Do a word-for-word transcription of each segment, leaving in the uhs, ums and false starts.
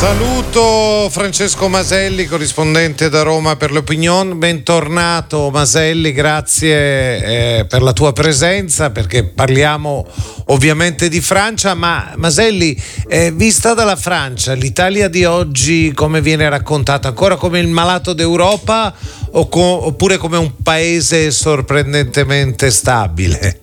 Saluto Francesco Maselli, corrispondente da Roma per l'Opinion. Bentornato Maselli, grazie eh, per la tua presenza, perché parliamo ovviamente di Francia, ma Maselli, eh, vista dalla Francia, l'Italia di oggi come viene raccontata? Ancora come il malato d'Europa o co- oppure come un paese sorprendentemente stabile?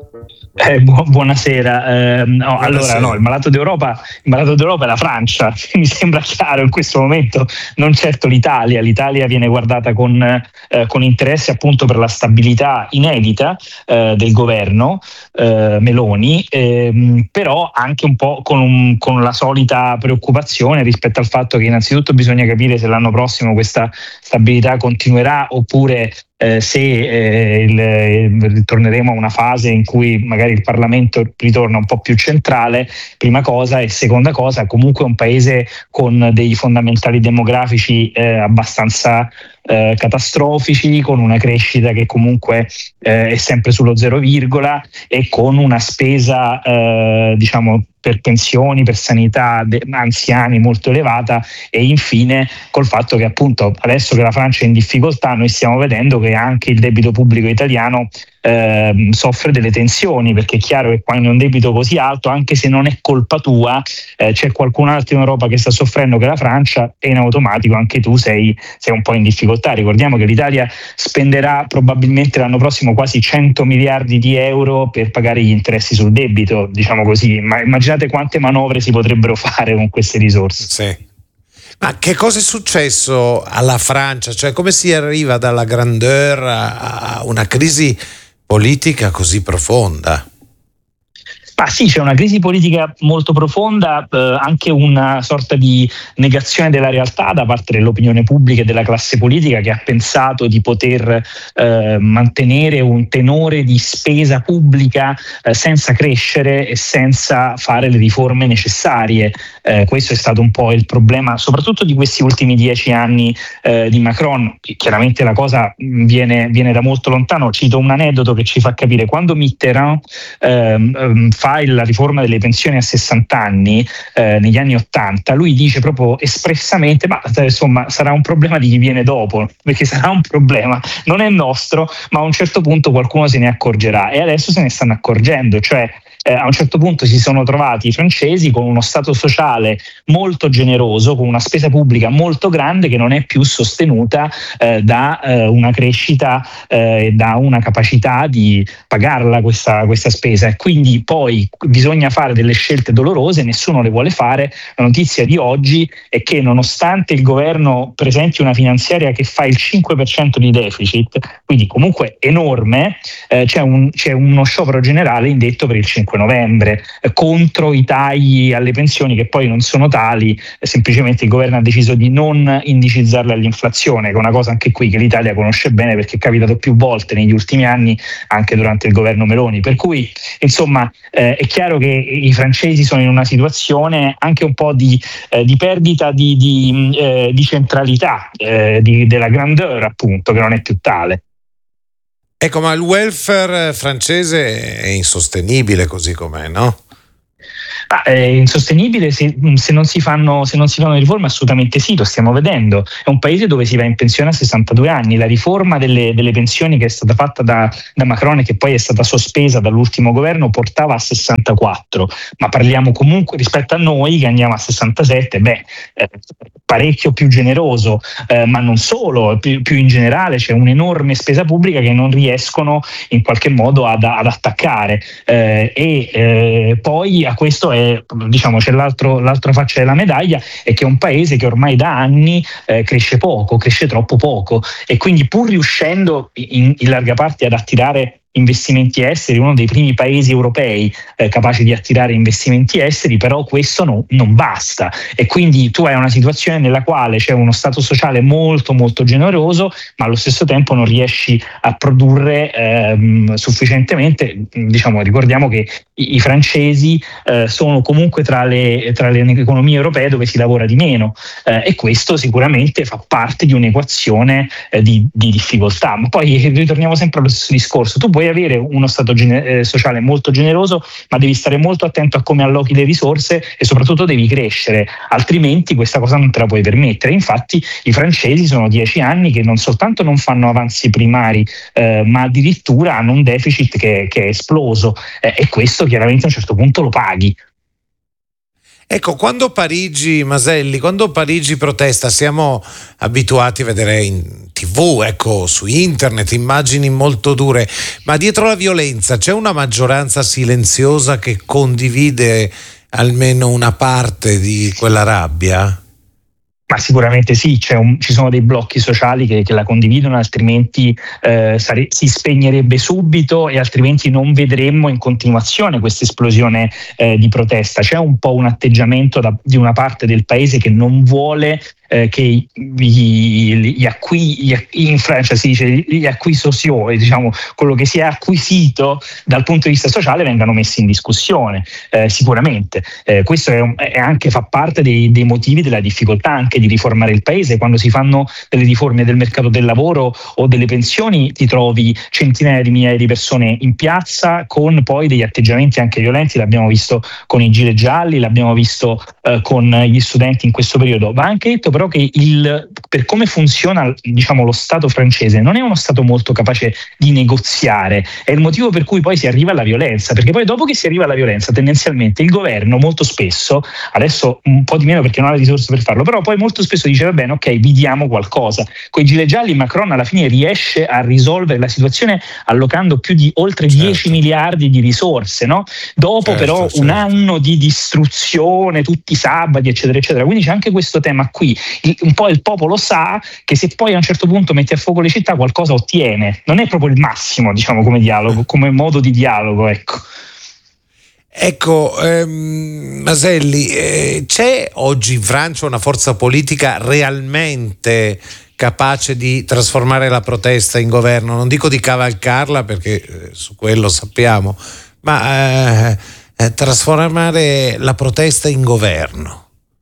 Eh, bu- buonasera. Eh, no, allora no, il malato d'Europa, il malato d'Europa è la Francia, mi sembra chiaro in questo momento, non certo l'Italia. L'Italia viene guardata con, eh, con interesse appunto per la stabilità inedita eh, del governo eh, Meloni, ehm, però anche un po' con, un, con la solita preoccupazione rispetto al fatto che innanzitutto bisogna capire se l'anno prossimo questa stabilità continuerà oppure Eh, se eh, il, eh, ritorneremo a una fase in cui magari il Parlamento ritorna un po' più centrale, prima cosa, e seconda cosa, comunque un paese con dei fondamentali demografici eh, abbastanza eh, catastrofici, con una crescita che comunque eh, è sempre sullo zero virgola e con una spesa eh, diciamo per pensioni, per sanità de- anziani molto elevata, e infine col fatto che appunto adesso che la Francia è in difficoltà noi stiamo vedendo che anche il debito pubblico italiano eh, soffre delle tensioni, perché è chiaro che quando hai un debito così alto, anche se non è colpa tua, eh, c'è qualcun altro in Europa che sta soffrendo, che è la Francia, e in automatico anche tu sei, sei un po' in difficoltà. Ricordiamo che l'Italia spenderà probabilmente l'anno prossimo quasi cento miliardi di euro per pagare gli interessi sul debito, diciamo così, ma immaginate quante manovre si potrebbero fare con queste risorse. Sì. Ma che cosa è successo alla Francia? Cioè, come si arriva dalla grandeur a una crisi politica così profonda? Ah sì, c'è una crisi politica molto profonda, eh, anche una sorta di negazione della realtà da parte dell'opinione pubblica e della classe politica, che ha pensato di poter eh, mantenere un tenore di spesa pubblica eh, senza crescere e senza fare le riforme necessarie. Eh, questo è stato un po' il problema, soprattutto di questi ultimi dieci anni eh, di Macron. Chiaramente la cosa viene, viene da molto lontano. Cito un aneddoto che ci fa capire: quando Mitterrand ehm, fa la riforma delle pensioni a sessanta anni eh, negli anni ottanta, lui dice proprio espressamente: ma insomma sarà un problema di chi viene dopo, perché sarà un problema, non è nostro, ma a un certo punto qualcuno se ne accorgerà, e adesso se ne stanno accorgendo. Cioè Eh, a un certo punto si sono trovati i francesi con uno stato sociale molto generoso, con una spesa pubblica molto grande che non è più sostenuta eh, da eh, una crescita e eh, da una capacità di pagarla questa, questa spesa, e quindi poi bisogna fare delle scelte dolorose, nessuno le vuole fare. La notizia di oggi è che nonostante il governo presenti una finanziaria che fa il cinque per cento di deficit, quindi comunque enorme, eh, c'è, un, c'è uno sciopero generale indetto per il cinque novembre eh, contro i tagli alle pensioni, che poi non sono tali, eh, semplicemente il governo ha deciso di non indicizzarle all'inflazione, che è una cosa anche qui che l'Italia conosce bene perché è capitato più volte negli ultimi anni, anche durante il governo Meloni. Per cui insomma eh, è chiaro che i francesi sono in una situazione anche un po' di, eh, di perdita di, di, eh, di centralità, eh, di, della grandeur appunto, che non è più tale. Ecco, ma il welfare francese è insostenibile così com'è, no? Ah, è insostenibile se, se non si fanno se non si fanno riforme, assolutamente sì, lo stiamo vedendo. È un paese dove si va in pensione a sessantadue anni. La riforma delle, delle pensioni che è stata fatta da, da Macron e che poi è stata sospesa dall'ultimo governo portava a sessantaquattro, ma parliamo comunque, rispetto a noi che andiamo a sessantasette, beh, eh, parecchio più generoso, eh, ma non solo, più, più in generale c'è un'enorme spesa pubblica che non riescono in qualche modo ad, ad attaccare, eh, e eh, poi a questo è diciamo c'è l'altro, l'altra faccia della medaglia, è che è un paese che ormai da anni eh, cresce poco, cresce troppo poco, e quindi pur riuscendo in, in larga parte ad attirare investimenti esteri, uno dei primi paesi europei eh, capaci di attirare investimenti esteri, però questo no, non basta, e quindi tu hai una situazione nella quale c'è uno stato sociale molto molto generoso, ma allo stesso tempo non riesci a produrre ehm, sufficientemente. Diciamo, ricordiamo che i, i francesi eh, sono comunque tra le, tra le economie europee dove si lavora di meno, eh, e questo sicuramente fa parte di un'equazione eh, di, di difficoltà. Ma poi ritorniamo sempre allo stesso discorso: tu vuoi avere uno stato gene- eh, sociale molto generoso, ma devi stare molto attento a come allochi le risorse e soprattutto devi crescere, altrimenti questa cosa non te la puoi permettere. Infatti i francesi sono dieci anni che non soltanto non fanno avanzi primari, eh, ma addirittura hanno un deficit che, che è esploso, eh, e questo chiaramente a un certo punto lo paghi. Ecco, quando Parigi, Maselli, quando Parigi protesta, siamo abituati a vedere in tivù, ecco, su internet, immagini molto dure, ma dietro la violenza c'è una maggioranza silenziosa che condivide almeno una parte di quella rabbia? Ma sicuramente sì, c'è un, ci sono dei blocchi sociali che, che la condividono, altrimenti eh, sare, si spegnerebbe subito e altrimenti non vedremmo in continuazione questa esplosione eh, di protesta. C'è un po' un atteggiamento da, di una parte del paese che non vuole eh, che gli, gli acqui, gli, in Francia si dice gli acquis sociaux, diciamo quello che si è acquisito dal punto di vista sociale, vengano messi in discussione. Eh, sicuramente eh, questo è, un, è anche fa parte dei, dei motivi della difficoltà anche di riformare il paese. Quando si fanno delle riforme del mercato del lavoro o delle pensioni, ti trovi centinaia di migliaia di persone in piazza con poi degli atteggiamenti anche violenti. L'abbiamo visto con i gilet gialli, l'abbiamo visto eh, con gli studenti in questo periodo. Va anche detto però che il, per come funziona, diciamo, lo Stato francese non è uno Stato molto capace di negoziare, è il motivo per cui poi si arriva alla violenza, perché poi dopo che si arriva alla violenza tendenzialmente il governo molto spesso, adesso un po' di meno perché non ha le risorse per farlo, però poi molto spesso dice va bene, ok, vi diamo qualcosa. Con i gilet gialli Macron alla fine riesce a risolvere la situazione allocando più di oltre certo. dieci miliardi di risorse, no? Dopo certo, però certo. un anno di distruzione, tutti i sabati eccetera eccetera, quindi c'è anche questo tema qui. Il, un po' il popolo sa che se poi a un certo punto metti a fuoco le città qualcosa ottiene, non è proprio il massimo, diciamo, come dialogo, come modo di dialogo, ecco. Ecco, ehm, Maselli, eh, c'è oggi in Francia una forza politica realmente capace di trasformare la protesta in governo? Non dico di cavalcarla perché eh, su quello sappiamo, ma eh, eh, trasformare la protesta in governo.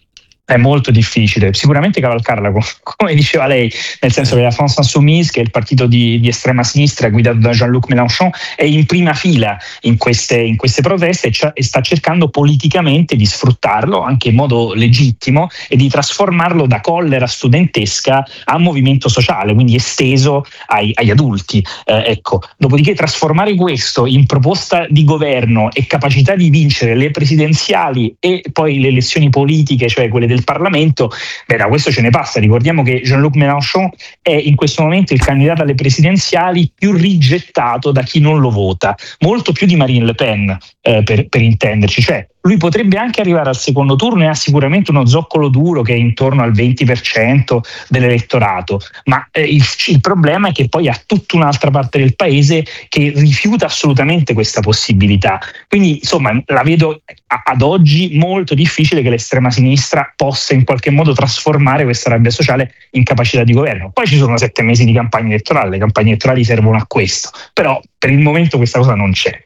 È molto difficile, sicuramente cavalcarla, come diceva lei, nel senso che la France Insoumise, che è il partito di, di estrema sinistra guidato da Jean-Luc Mélenchon, è in prima fila in queste, in queste proteste e, e sta cercando politicamente di sfruttarlo anche in modo legittimo e di trasformarlo da collera studentesca a movimento sociale, quindi esteso ai, agli adulti. Eh, ecco. Dopodiché trasformare questo in proposta di governo e capacità di vincere le presidenziali e poi le elezioni politiche, cioè quelle del del Parlamento, beh, da questo ce ne passa. Ricordiamo che Jean-Luc Mélenchon è in questo momento il candidato alle presidenziali più rigettato da chi non lo vota, molto più di Marine Le Pen, eh, per, per intenderci, cioè lui potrebbe anche arrivare al secondo turno e ha sicuramente uno zoccolo duro che è intorno al venti per cento dell'elettorato, ma eh, il, il problema è che poi ha tutta un'altra parte del paese che rifiuta assolutamente questa possibilità. Quindi insomma la vedo a, ad oggi molto difficile che l'estrema sinistra possa in qualche modo trasformare questa rabbia sociale in capacità di governo. Poi ci sono sette mesi di campagna elettorale, le campagne elettorali servono a questo, però per il momento questa cosa non c'è.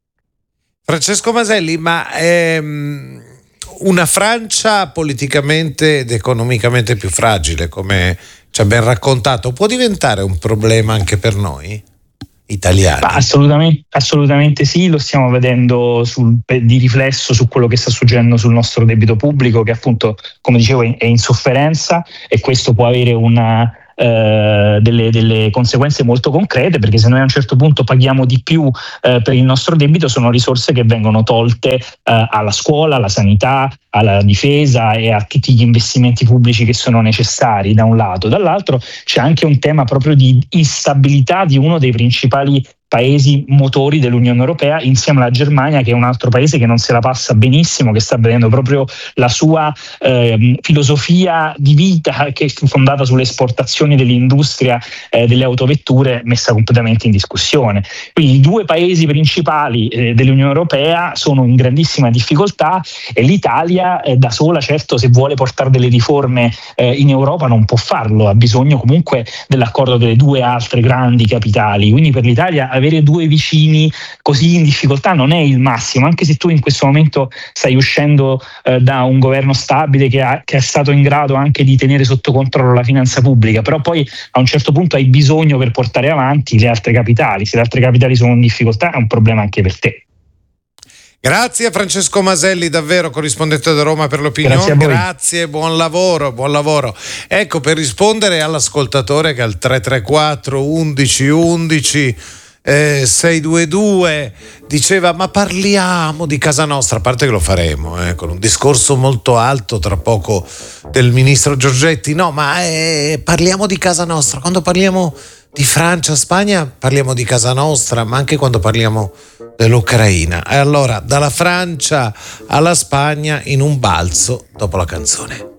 Francesco Maselli, ma ehm, una Francia politicamente ed economicamente più fragile, come ci ha ben raccontato, può diventare un problema anche per noi italiani? Ma assolutamente, assolutamente sì, lo stiamo vedendo sul, di riflesso su quello che sta succedendo sul nostro debito pubblico, che appunto, come dicevo, è in sofferenza, e questo può avere una Uh, delle, delle conseguenze molto concrete, perché se noi a un certo punto paghiamo di più uh, per il nostro debito, sono risorse che vengono tolte uh, alla scuola, alla sanità, alla difesa e a tutti gli investimenti pubblici che sono necessari da un lato. Dall'altro c'è anche un tema proprio di instabilità di uno dei principali paesi motori dell'Unione Europea, insieme alla Germania, che è un altro paese che non se la passa benissimo, che sta vedendo proprio la sua eh, filosofia di vita, che è fondata sulle esportazioni dell'industria eh, delle autovetture, messa completamente in discussione. Quindi i due paesi principali eh, dell'Unione Europea sono in grandissima difficoltà e l'Italia eh, da sola, certo, se vuole portare delle riforme eh, in Europa non può farlo, ha bisogno comunque dell'accordo delle due altre grandi capitali. Quindi per l'Italia avere due vicini così in difficoltà non è il massimo, anche se tu in questo momento stai uscendo eh, da un governo stabile che, ha, che è stato in grado anche di tenere sotto controllo la finanza pubblica, però poi a un certo punto hai bisogno per portare avanti le altre capitali. Se le altre capitali sono in difficoltà è un problema anche per te. Grazie Francesco Maselli, davvero corrispondente da Roma per l'Opinione. Grazie, Grazie, buon lavoro, buon lavoro. Ecco, per rispondere all'ascoltatore che al tre tre quattro undici undici eh, sei due due diceva ma parliamo di casa nostra, a parte che lo faremo eh, con un discorso molto alto tra poco del ministro Giorgetti, no ma eh, parliamo di casa nostra, quando parliamo di Francia, Spagna parliamo di casa nostra, ma anche quando parliamo dell'Ucraina. E allora dalla Francia alla Spagna in un balzo dopo la canzone.